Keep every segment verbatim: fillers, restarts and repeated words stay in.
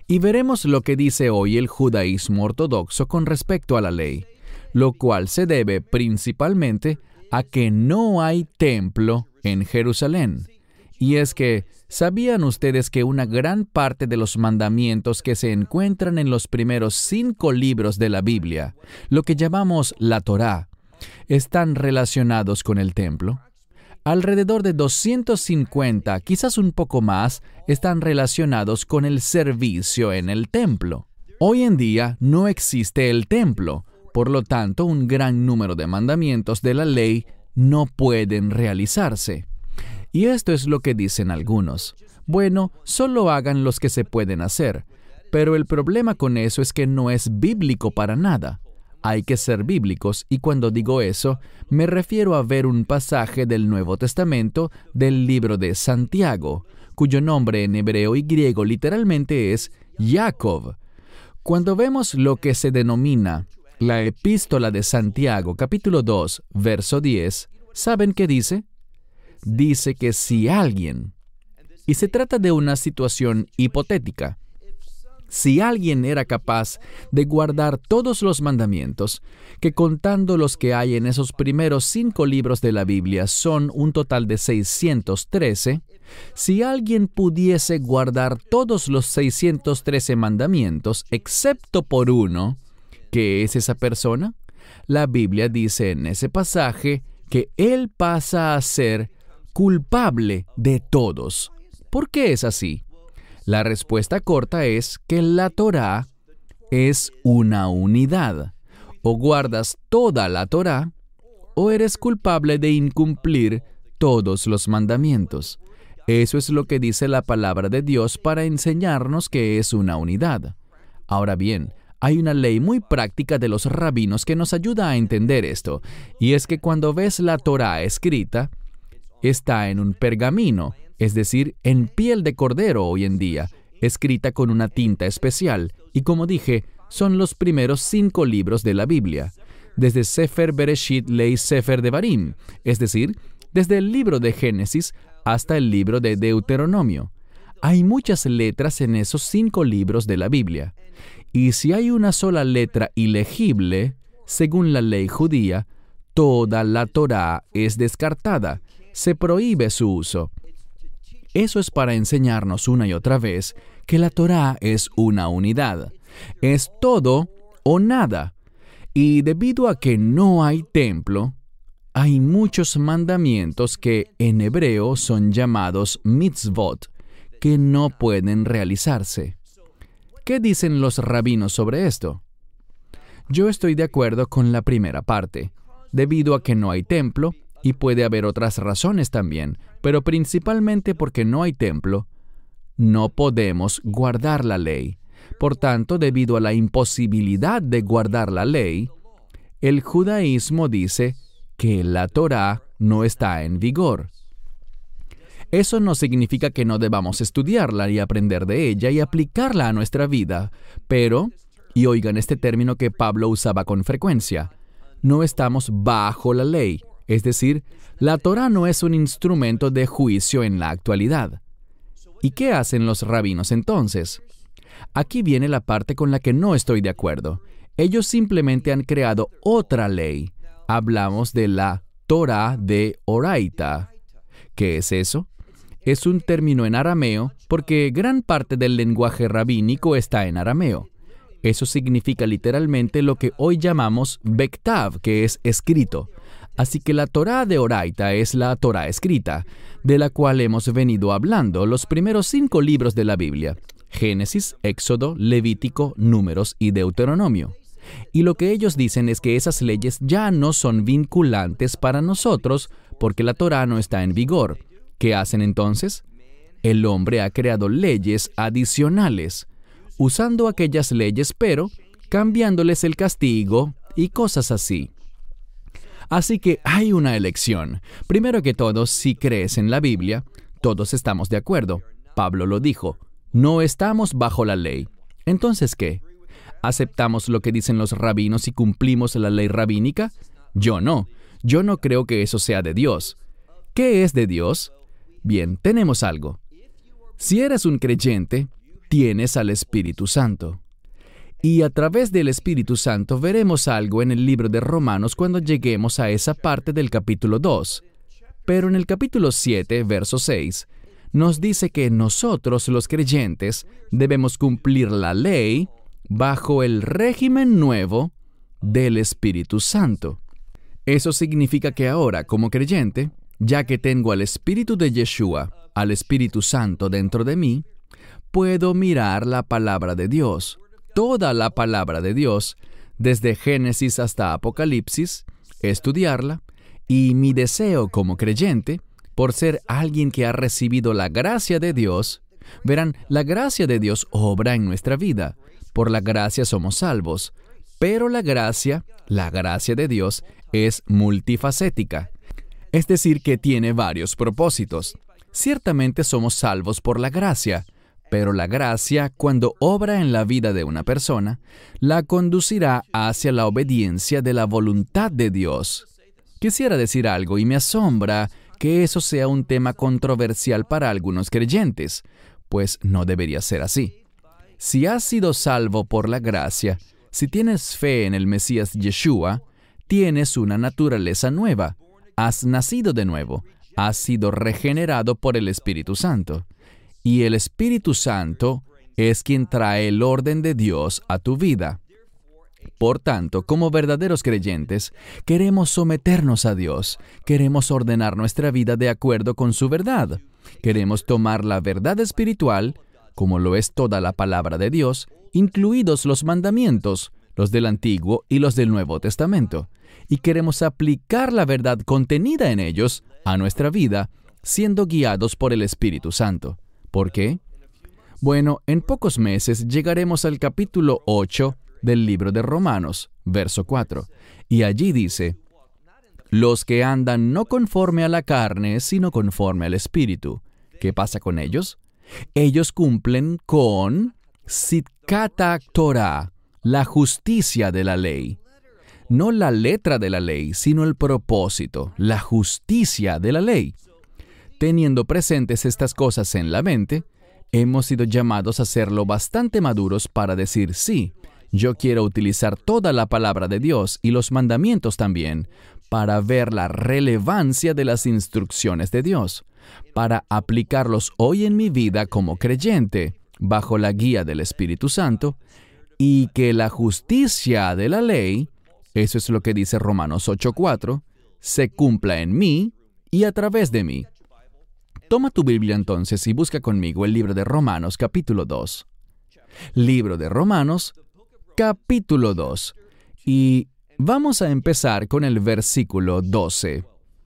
Y veremos lo que dice hoy el judaísmo ortodoxo con respecto a la ley, lo cual se debe principalmente a que no hay templo en Jerusalén. Y es que, ¿sabían ustedes que una gran parte de los mandamientos que se encuentran en los primeros cinco libros de la Biblia, lo que llamamos la Torá, están relacionados con el templo? Alrededor de doscientos cincuenta, quizás un poco más, están relacionados con el servicio en el templo. Hoy en día no existe el templo, por lo tanto, un gran número de mandamientos de la ley no pueden realizarse. Y esto es lo que dicen algunos. Bueno, solo hagan los que se pueden hacer. Pero el problema con eso es que no es bíblico para nada. Hay que ser bíblicos, y cuando digo eso, me refiero a ver un pasaje del Nuevo Testamento del libro de Santiago, cuyo nombre en hebreo y griego literalmente es Jacob. Cuando vemos lo que se denomina la Epístola de Santiago, capítulo dos, verso diez, ¿saben qué dice? Dice que si alguien, y se trata de una situación hipotética, si alguien era capaz de guardar todos los mandamientos, que contando los que hay en esos primeros cinco libros de la Biblia son un total de seiscientos trece, si alguien pudiese guardar todos los seiscientos trece mandamientos, excepto por uno, ¿qué es esa persona? La Biblia dice en ese pasaje que él pasa a ser culpable de todos. ¿Por qué es así? La respuesta corta es que la Torá es una unidad. O guardas toda la Torá, o eres culpable de incumplir todos los mandamientos. Eso es lo que dice la palabra de Dios para enseñarnos que es una unidad. Ahora bien, hay una ley muy práctica de los rabinos que nos ayuda a entender esto, y es que cuando ves la Torá escrita, está en un pergamino, es decir, en piel de cordero hoy en día, escrita con una tinta especial, y como dije, son los primeros cinco libros de la Biblia, desde Sefer Bereshit ley Sefer Devarim, es decir, desde el libro de Génesis hasta el libro de Deuteronomio. Hay muchas letras en esos cinco libros de la Biblia, y si hay una sola letra ilegible, según la ley judía, toda la Torá es descartada, se prohíbe su uso. Eso es para enseñarnos una y otra vez que la Torá es una unidad. Es todo o nada. Y debido a que no hay templo, hay muchos mandamientos que en hebreo son llamados mitzvot, que no pueden realizarse. ¿Qué dicen los rabinos sobre esto? Yo estoy de acuerdo con la primera parte. Debido a que no hay templo, y puede haber otras razones también, pero principalmente porque no hay templo, no podemos guardar la ley. Por tanto, debido a la imposibilidad de guardar la ley, el judaísmo dice que la Torá no está en vigor. Eso no significa que no debamos estudiarla y aprender de ella y aplicarla a nuestra vida, pero, y oigan este término que Pablo usaba con frecuencia, no estamos bajo la ley. Es decir, la Torá no es un instrumento de juicio en la actualidad. ¿Y qué hacen los rabinos entonces? Aquí viene la parte con la que no estoy de acuerdo. Ellos simplemente han creado otra ley. Hablamos de la Torá de Oraita. ¿Qué es eso? Es un término en arameo porque gran parte del lenguaje rabínico está en arameo. Eso significa literalmente lo que hoy llamamos Bektav, que es escrito. Así que la Torá de Oraita es la Torá escrita, de la cual hemos venido hablando los primeros cinco libros de la Biblia: Génesis, Éxodo, Levítico, Números y Deuteronomio. Y lo que ellos dicen es que esas leyes ya no son vinculantes para nosotros porque la Torá no está en vigor. ¿Qué hacen entonces? El hombre ha creado leyes adicionales, usando aquellas leyes, pero cambiándoles el castigo y cosas así. Así que hay una elección. Primero que todo, si crees en la Biblia, todos estamos de acuerdo. Pablo lo dijo, no estamos bajo la ley. Entonces, ¿qué? ¿Aceptamos lo que dicen los rabinos y cumplimos la ley rabínica? Yo no. Yo no creo que eso sea de Dios. ¿Qué es de Dios? Bien, tenemos algo. Si eres un creyente, tienes al Espíritu Santo. Y a través del Espíritu Santo veremos algo en el libro de Romanos cuando lleguemos a esa parte del capítulo dos. Pero en el capítulo siete, verso seis, nos dice que nosotros, los creyentes, debemos cumplir la ley bajo el régimen nuevo del Espíritu Santo. Eso significa que ahora, como creyente, ya que tengo al Espíritu de Yeshua, al Espíritu Santo dentro de mí, puedo mirar la palabra de Dios, toda la palabra de Dios, desde Génesis hasta Apocalipsis, estudiarla, y mi deseo como creyente, por ser alguien que ha recibido la gracia de Dios, verán, la gracia de Dios obra en nuestra vida. Por la gracia somos salvos, pero la gracia, la gracia de Dios, es multifacética. Es decir, que tiene varios propósitos. Ciertamente somos salvos por la gracia, pero la gracia, cuando obra en la vida de una persona, la conducirá hacia la obediencia de la voluntad de Dios. Quisiera decir algo y me asombra que eso sea un tema controversial para algunos creyentes, pues no debería ser así. Si has sido salvo por la gracia, si tienes fe en el Mesías Yeshua, tienes una naturaleza nueva, has nacido de nuevo, has sido regenerado por el Espíritu Santo. Y el Espíritu Santo es quien trae el orden de Dios a tu vida. Por tanto, como verdaderos creyentes, queremos someternos a Dios, queremos ordenar nuestra vida de acuerdo con su verdad, queremos tomar la verdad espiritual, como lo es toda la palabra de Dios, incluidos los mandamientos, los del Antiguo y los del Nuevo Testamento, y queremos aplicar la verdad contenida en ellos a nuestra vida, siendo guiados por el Espíritu Santo. ¿Por qué? Bueno, en pocos meses llegaremos al capítulo ocho del libro de Romanos, verso cuatro, y allí dice, los que andan no conforme a la carne, sino conforme al Espíritu. ¿Qué pasa con ellos? Ellos cumplen con Sidkata Torah, la justicia de la ley. No la letra de la ley, sino el propósito, la justicia de la ley. Teniendo presentes estas cosas en la mente, hemos sido llamados a serlo bastante maduros para decir sí. Yo quiero utilizar toda la palabra de Dios y los mandamientos también para ver la relevancia de las instrucciones de Dios, para aplicarlos hoy en mi vida como creyente, bajo la guía del Espíritu Santo, y que la justicia de la ley, eso es lo que dice Romanos ocho cuatro, se cumpla en mí y a través de mí. Toma tu Biblia entonces y busca conmigo el libro de Romanos capítulo dos. Libro de Romanos capítulo dos. Y vamos a empezar con el versículo doce.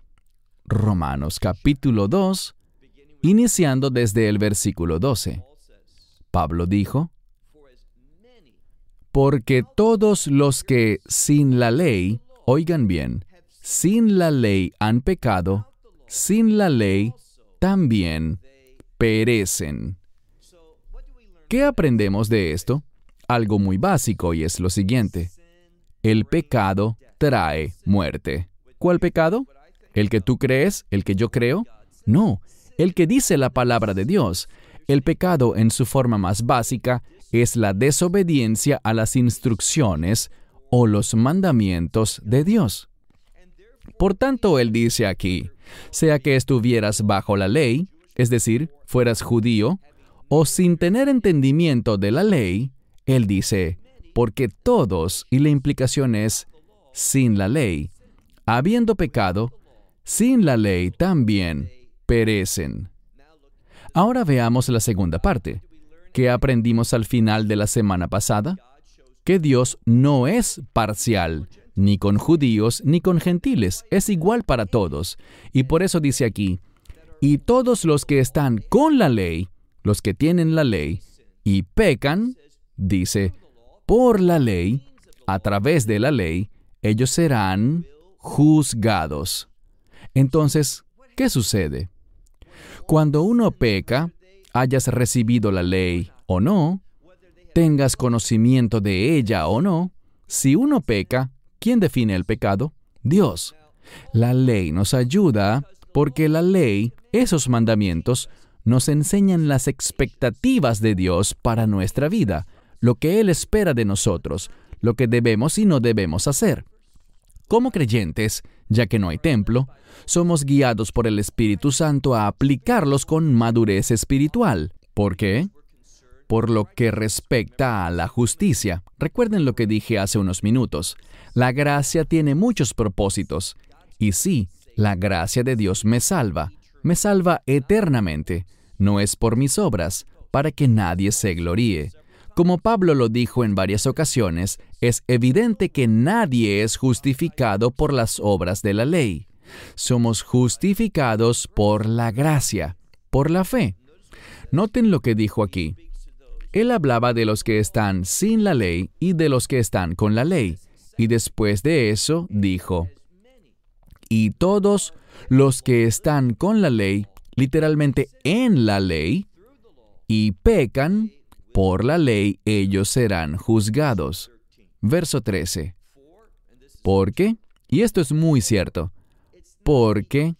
Romanos capítulo dos, iniciando desde el versículo doce. Pablo dijo, porque todos los que sin la ley, oigan bien, sin la ley han pecado, sin la ley también perecen. ¿Qué aprendemos de esto? Algo muy básico, y es lo siguiente. El pecado trae muerte. ¿Cuál pecado? ¿El que tú crees? ¿El que yo creo? No, el que dice la palabra de Dios. El pecado en su forma más básica es la desobediencia a las instrucciones o los mandamientos de Dios. Por tanto, él dice aquí, sea que estuvieras bajo la ley, es decir, fueras judío, o sin tener entendimiento de la ley, él dice, porque todos, y la implicación es, sin la ley, habiendo pecado, sin la ley también perecen. Ahora veamos la segunda parte. ¿Qué aprendimos al final de la semana pasada? Que Dios no es parcial, ni con judíos ni con gentiles, es igual para todos. Y por eso dice aquí, y todos los que están con la ley, los que tienen la ley, y pecan, dice, por la ley, a través de la ley, ellos serán juzgados. Entonces, ¿qué sucede? Cuando uno peca, hayas recibido la ley o no, tengas conocimiento de ella o no, si uno peca, ¿quién define el pecado? Dios. La ley nos ayuda porque la ley, esos mandamientos, nos enseñan las expectativas de Dios para nuestra vida, lo que Él espera de nosotros, lo que debemos y no debemos hacer. Como creyentes, ya que no hay templo, somos guiados por el Espíritu Santo a aplicarlos con madurez espiritual. ¿Por qué? Por lo que respecta a la justicia. Recuerden lo que dije hace unos minutos. La gracia tiene muchos propósitos. Y sí, la gracia de Dios me salva. Me salva eternamente. No es por mis obras, para que nadie se gloríe. Como Pablo lo dijo en varias ocasiones, es evidente que nadie es justificado por las obras de la ley. Somos justificados por la gracia, por la fe. Noten lo que dijo aquí. Él hablaba de los que están sin la ley y de los que están con la ley. Y después de eso dijo, y todos los que están con la ley, literalmente en la ley, y pecan, por la ley ellos serán juzgados. Verso trece. ¿Por qué? Y esto es muy cierto. Porque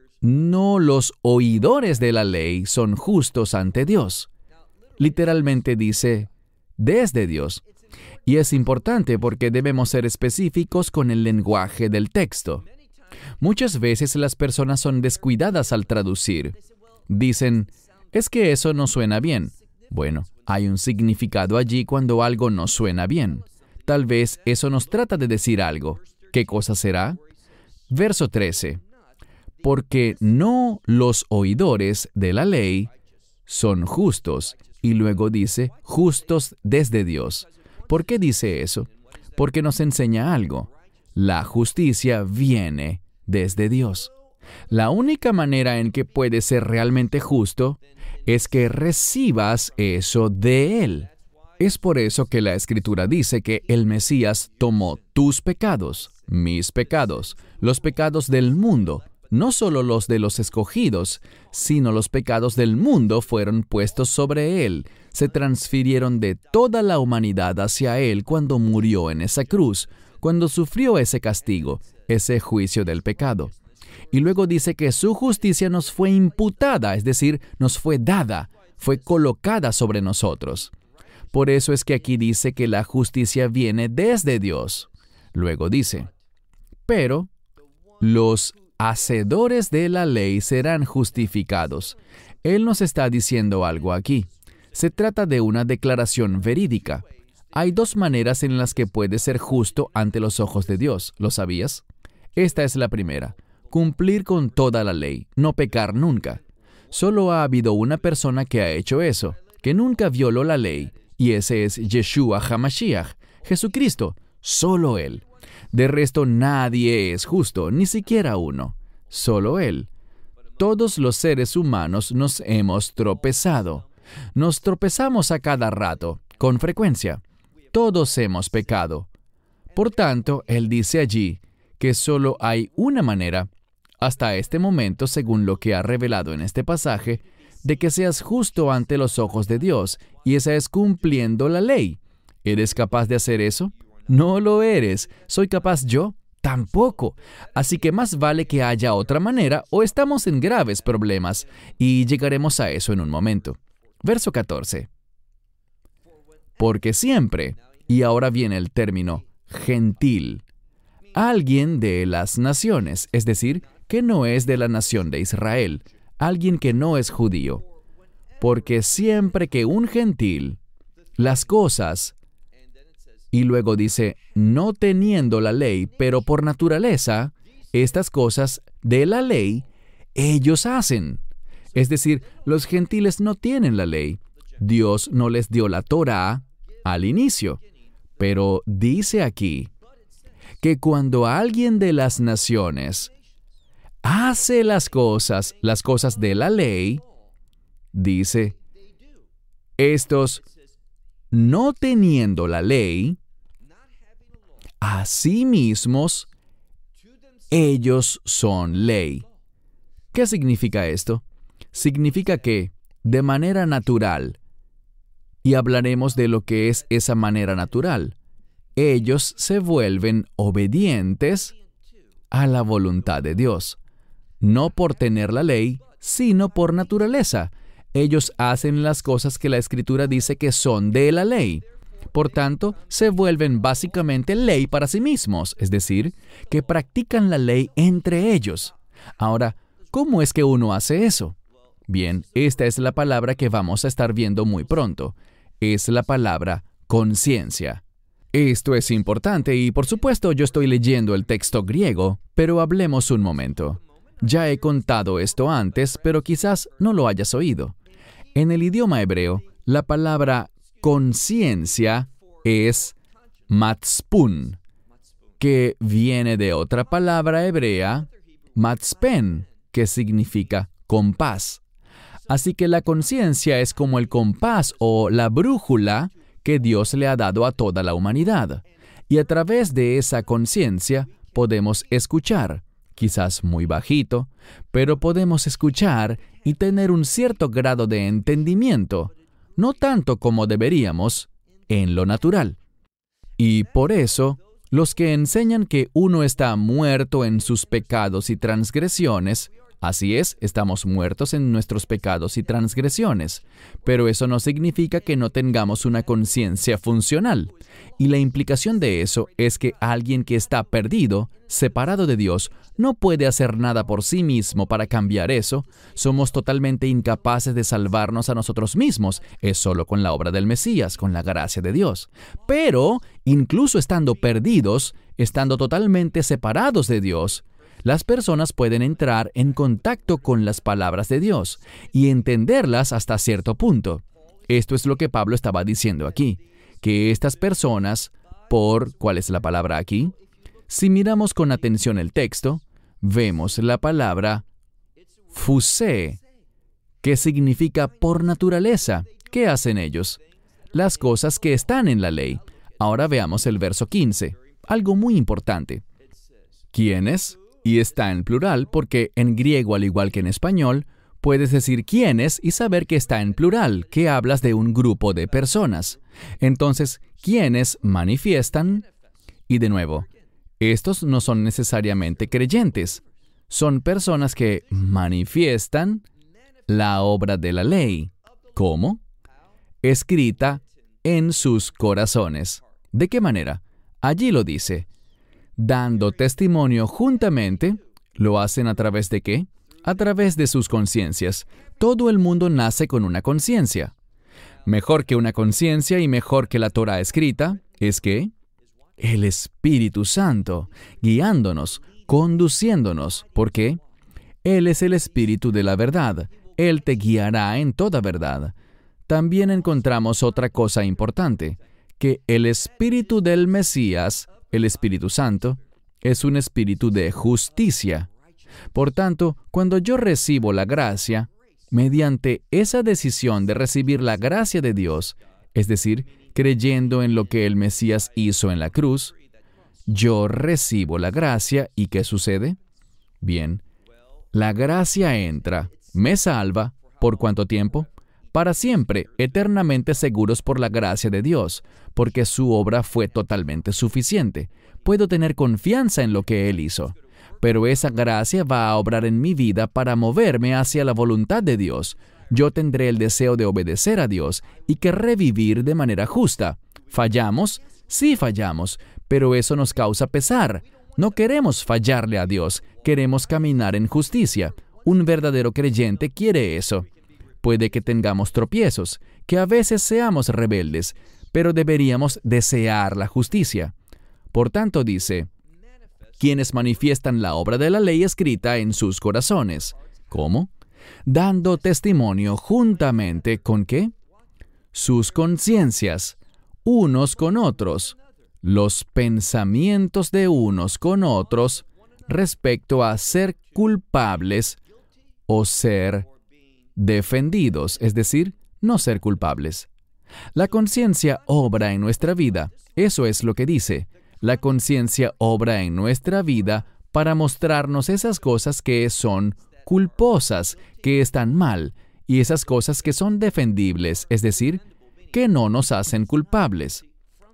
no los oidores de la ley son justos ante Dios. Literalmente dice, desde Dios. Y es importante porque debemos ser específicos con el lenguaje del texto. Muchas veces las personas son descuidadas al traducir. Dicen, es que eso no suena bien. Bueno, hay un significado allí cuando algo no suena bien. Tal vez eso nos trata de decir algo. ¿Qué cosa será? Verso trece. Porque no los oidores de la ley son justos. Y luego dice, justos desde Dios. ¿Por qué dice eso? Porque nos enseña algo. La justicia viene desde Dios. La única manera en que puedes ser realmente justo es que recibas eso de Él. Es por eso que la Escritura dice que el Mesías tomó tus pecados, mis pecados, los pecados del mundo. No solo los de los escogidos, sino los pecados del mundo fueron puestos sobre Él. Se transfirieron de toda la humanidad hacia Él cuando murió en esa cruz, cuando sufrió ese castigo, ese juicio del pecado. Y luego dice que su justicia nos fue imputada, es decir, nos fue dada, fue colocada sobre nosotros. Por eso es que aquí dice que la justicia viene desde Dios. Luego dice, pero los hacedores de la ley serán justificados. Él nos está diciendo algo aquí. Se trata de una declaración verídica. Hay dos maneras en las que puedes ser justo ante los ojos de Dios. ¿Lo sabías? Esta es la primera. Cumplir con toda la ley, no pecar nunca. Solo ha habido una persona que ha hecho eso, que nunca violó la ley, y ese es Yeshua HaMashiach, Jesucristo, solo Él. De resto, nadie es justo, ni siquiera uno, solo Él. Todos los seres humanos nos hemos tropezado. Nos tropezamos a cada rato, con frecuencia. Todos hemos pecado. Por tanto, Él dice allí que solo hay una manera, hasta este momento, según lo que ha revelado en este pasaje, de que seas justo ante los ojos de Dios, y esa es cumpliendo la ley. ¿Eres capaz de hacer eso? No lo eres. ¿Soy capaz yo? Tampoco. Así que más vale que haya otra manera o estamos en graves problemas, y llegaremos a eso en un momento. Verso catorce. Porque siempre, y ahora viene el término gentil, alguien de las naciones, es decir, que no es de la nación de Israel, alguien que no es judío. Porque siempre que un gentil, las cosas, y luego dice, no teniendo la ley, pero por naturaleza, estas cosas de la ley, ellos hacen. Es decir, los gentiles no tienen la ley. Dios no les dio la Torá al inicio. Pero dice aquí que cuando alguien de las naciones hace las cosas, las cosas de la ley, dice, estos no teniendo la ley, a sí mismos, ellos son ley. ¿Qué significa esto? Significa que, de manera natural, y hablaremos de lo que es esa manera natural, ellos se vuelven obedientes a la voluntad de Dios, no por tener la ley, sino por naturaleza. ellos hacen las cosas que la Escritura dice que son de la ley. Por tanto, se vuelven básicamente ley para sí mismos, es decir, que practican la ley entre ellos. Ahora, ¿cómo es que uno hace eso? Bien, esta es la palabra que vamos a estar viendo muy pronto. Es la palabra conciencia. Esto es importante y, por supuesto, yo estoy leyendo el texto griego, pero hablemos un momento. Ya he contado esto antes, pero quizás no lo hayas oído. En el idioma hebreo, la palabra conciencia es matzpun, que viene de otra palabra hebrea, matzpen, que significa compás. Así que la conciencia es como el compás o la brújula que Dios le ha dado a toda la humanidad. Y a través de esa conciencia podemos escuchar, quizás muy bajito, pero podemos escuchar y tener un cierto grado de entendimiento, no tanto como deberíamos, en lo natural. Y por eso, los que enseñan que uno está muerto en sus pecados y transgresiones, así es, estamos muertos en nuestros pecados y transgresiones, pero eso no significa que no tengamos una conciencia funcional. Y la implicación de eso es que alguien que está perdido, separado de Dios, no puede hacer nada por sí mismo para cambiar eso. Somos totalmente incapaces de salvarnos a nosotros mismos. Es solo con la obra del Mesías, con la gracia de Dios. Pero, incluso estando perdidos, estando totalmente separados de Dios, las personas pueden entrar en contacto con las palabras de Dios y entenderlas hasta cierto punto. Esto es lo que Pablo estaba diciendo aquí, que estas personas, por, ¿cuál es la palabra aquí? Si miramos con atención el texto, vemos la palabra fusé, que significa por naturaleza. ¿Qué hacen ellos? Las cosas que están en la ley. Ahora veamos el verso quince, algo muy importante. ¿Quiénes? Y está en plural porque en griego, al igual que en español, puedes decir quiénes y saber que está en plural, que hablas de un grupo de personas. Entonces, ¿quiénes manifiestan? Y de nuevo, estos no son necesariamente creyentes. Son personas que manifiestan la obra de la ley. ¿Cómo? Escrita en sus corazones. ¿De qué manera? Allí lo dice. Dando testimonio juntamente, ¿lo hacen a través de qué? A través de sus conciencias. Todo el mundo nace con una conciencia. Mejor que una conciencia y mejor que la Torah escrita, es que el Espíritu Santo, guiándonos, conduciéndonos. ¿Por qué? Él es el Espíritu de la verdad. Él te guiará en toda verdad. También encontramos otra cosa importante, que el Espíritu del Mesías, el Espíritu Santo, es un espíritu de justicia. Por tanto, cuando yo recibo la gracia, mediante esa decisión de recibir la gracia de Dios, es decir, creyendo en lo que el Mesías hizo en la cruz, yo recibo la gracia y ¿qué sucede? Bien, la gracia entra, me salva, ¿por cuánto tiempo? Para siempre, eternamente seguros por la gracia de Dios, porque su obra fue totalmente suficiente. Puedo tener confianza en lo que Él hizo. Pero esa gracia va a obrar en mi vida para moverme hacia la voluntad de Dios. Yo tendré el deseo de obedecer a Dios y querré vivir de manera justa. ¿Fallamos? Sí fallamos, pero eso nos causa pesar. No queremos fallarle a Dios, queremos caminar en justicia. Un verdadero creyente quiere eso. Puede que tengamos tropiezos, que a veces seamos rebeldes, pero deberíamos desear la justicia. Por tanto, dice, quienes manifiestan la obra de la ley escrita en sus corazones. ¿Cómo? Dando testimonio juntamente con ¿qué? Sus conciencias, unos con otros, los pensamientos de unos con otros respecto a ser culpables o ser defendidos, es decir, no ser culpables. La conciencia obra en nuestra vida. Eso es lo que dice. La conciencia obra en nuestra vida para mostrarnos esas cosas que son culposas, que están mal, y esas cosas que son defendibles, es decir, que no nos hacen culpables.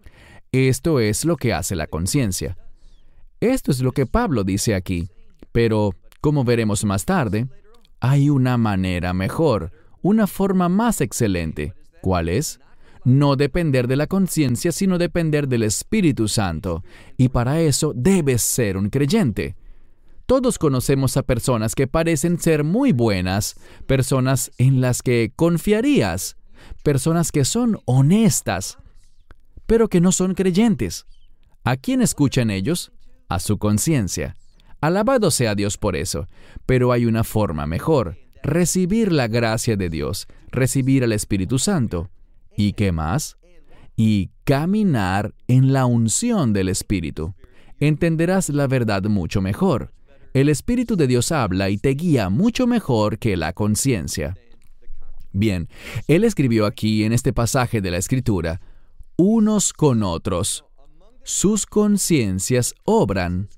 Esto es lo que hace la conciencia. Esto es lo que Pablo dice aquí, pero, como veremos más tarde, hay una manera mejor, una forma más excelente. ¿Cuál es? No depender de la conciencia, sino depender del Espíritu Santo. Y para eso debes ser un creyente. Todos conocemos a personas que parecen ser muy buenas, personas en las que confiarías, personas que son honestas, pero que no son creyentes. ¿A quién escuchan ellos? A su conciencia. Alabado sea Dios por eso. Pero hay una forma mejor: recibir la gracia de Dios, recibir al Espíritu Santo. ¿Y qué más? Y caminar en la unción del Espíritu. Entenderás la verdad mucho mejor. El Espíritu de Dios habla y te guía mucho mejor que la conciencia. Bien, él escribió aquí en este pasaje de la Escritura: unos con otros, sus conciencias obran.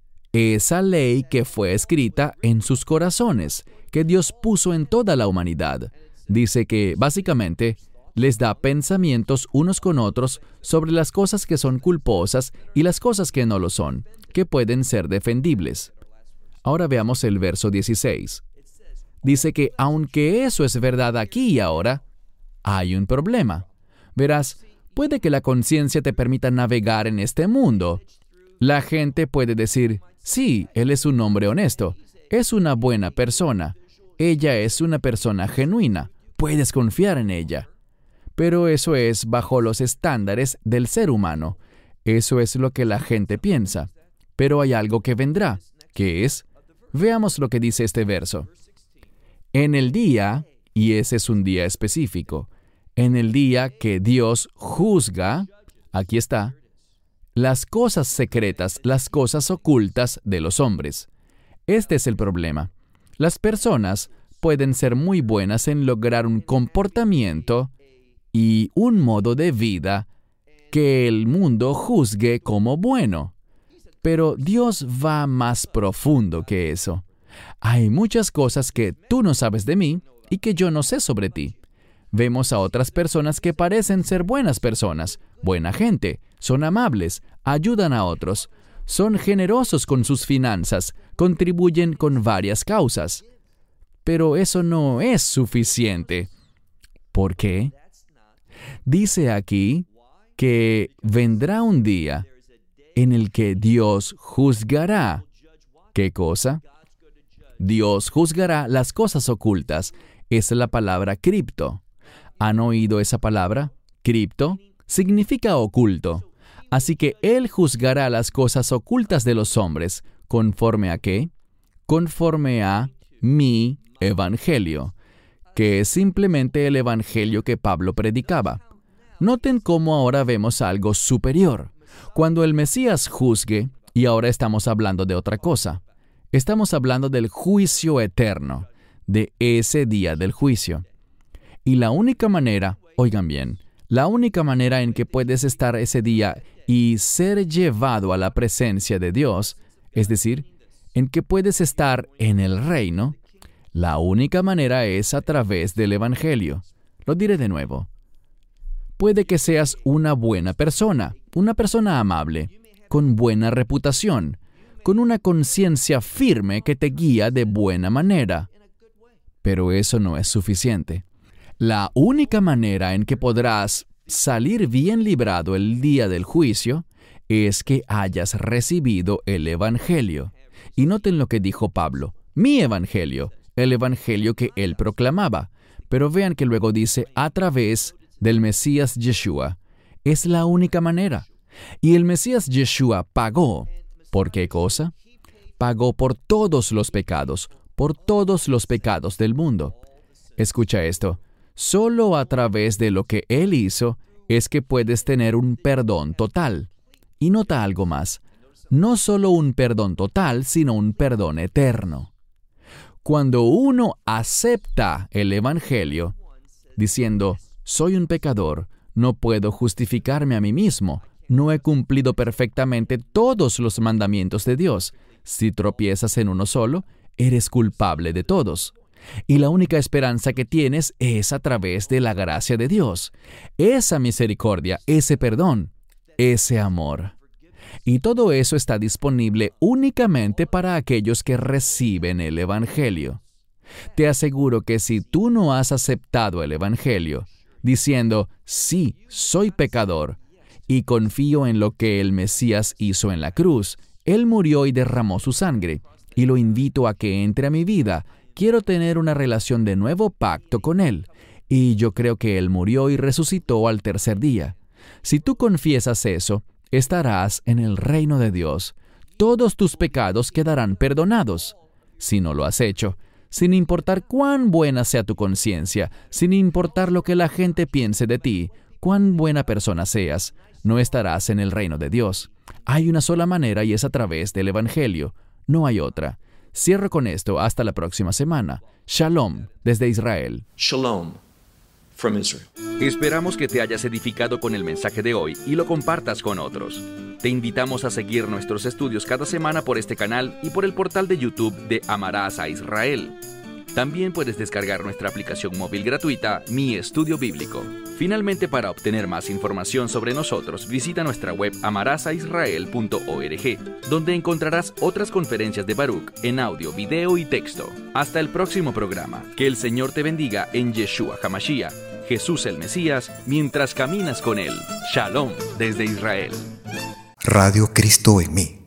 Esa ley que fue escrita en sus corazones, que Dios puso en toda la humanidad, dice que, básicamente, les da pensamientos unos con otros sobre las cosas que son culposas y las cosas que no lo son, que pueden ser defendibles. Ahora veamos el verso dieciséis. Dice que aunque eso es verdad aquí y ahora, hay un problema. Verás, puede que la conciencia te permita navegar en este mundo. La gente puede decir: sí, él es un hombre honesto, es una buena persona, ella es una persona genuina, puedes confiar en ella. Pero eso es bajo los estándares del ser humano. Eso es lo que la gente piensa. Pero hay algo que vendrá. ¿Qué es? Veamos lo que dice este verso. En el día, y ese es un día específico, en el día que Dios juzga, aquí está, las cosas secretas, las cosas ocultas de los hombres. Este es el problema. Las personas pueden ser muy buenas en lograr un comportamiento y un modo de vida que el mundo juzgue como bueno. Pero Dios va más profundo que eso. Hay muchas cosas que tú no sabes de mí y que yo no sé sobre ti. Vemos a otras personas que parecen ser buenas personas, buena gente, son amables, ayudan a otros, son generosos con sus finanzas, contribuyen con varias causas. Pero eso no es suficiente. ¿Por qué? Dice aquí que vendrá un día en el que Dios juzgará. ¿Qué cosa? Dios juzgará las cosas ocultas. Esa es la palabra cripto. ¿Han oído esa palabra? Cripto significa oculto. Así que Él juzgará las cosas ocultas de los hombres. ¿Conforme a qué? Conforme a mi evangelio, que es simplemente el evangelio que Pablo predicaba. Noten cómo ahora vemos algo superior. Cuando el Mesías juzgue, y ahora estamos hablando de otra cosa, estamos hablando del juicio eterno, de ese día del juicio. Y la única manera, oigan bien, la única manera en que puedes estar ese día y ser llevado a la presencia de Dios, es decir, en que puedes estar en el reino, la única manera es a través del Evangelio. Lo diré de nuevo. Puede que seas una buena persona, una persona amable, con buena reputación, con una conciencia firme que te guía de buena manera. Pero eso no es suficiente. La única manera en que podrás salir bien librado el día del juicio es que hayas recibido el Evangelio. Y noten lo que dijo Pablo, mi Evangelio, el Evangelio que él proclamaba. Pero vean que luego dice, a través del Mesías Yeshua. Es la única manera. Y el Mesías Yeshua pagó. ¿Por qué cosa? Pagó por todos los pecados, por todos los pecados del mundo. Escucha esto. Solo a través de lo que Él hizo es que puedes tener un perdón total. Y nota algo más. No solo un perdón total, sino un perdón eterno. Cuando uno acepta el Evangelio, diciendo, soy un pecador, no puedo justificarme a mí mismo, no he cumplido perfectamente todos los mandamientos de Dios. Si tropiezas en uno solo, eres culpable de todos. Y la única esperanza que tienes es a través de la gracia de Dios. Esa misericordia, ese perdón, ese amor. Y todo eso está disponible únicamente para aquellos que reciben el Evangelio. Te aseguro que si tú no has aceptado el Evangelio, diciendo, sí, soy pecador, y confío en lo que el Mesías hizo en la cruz, Él murió y derramó su sangre, y lo invito a que entre a mi vida, quiero tener una relación de nuevo pacto con Él, y yo creo que Él murió y resucitó al tercer día. Si tú confiesas eso, estarás en el reino de Dios. Todos tus pecados quedarán perdonados. Si no lo has hecho, sin importar cuán buena sea tu conciencia, sin importar lo que la gente piense de ti, cuán buena persona seas, no estarás en el reino de Dios. Hay una sola manera y es a través del Evangelio. No hay otra. Cierro con esto hasta la próxima semana. Shalom desde Israel. Shalom from Israel. Esperamos que te hayas edificado con el mensaje de hoy y lo compartas con otros. Te invitamos a seguir nuestros estudios cada semana por este canal y por el portal de YouTube de Amarás a Israel. También puedes descargar nuestra aplicación móvil gratuita, Mi Estudio Bíblico. Finalmente, para obtener más información sobre nosotros, visita nuestra web amarás a israel punto org, donde encontrarás otras conferencias de Baruch en audio, video y texto. Hasta el próximo programa. Que el Señor te bendiga en Yeshua HaMashiach, Jesús el Mesías, mientras caminas con Él. Shalom desde Israel. Radio Cristo M